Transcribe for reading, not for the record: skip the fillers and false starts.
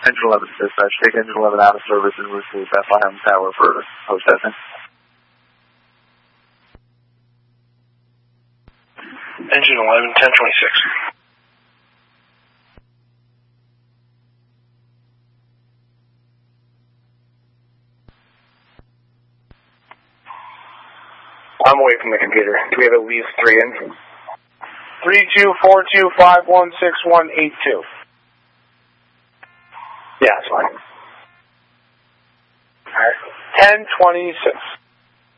Engine 11 dispatch. Take Engine 11 out of service and route to Bethlehem Tower for host testing. Engine 11, 1026. I'm away from the computer. Do we have at least 3 engines? 3242516182. Yeah, that's fine. Alright. 1026.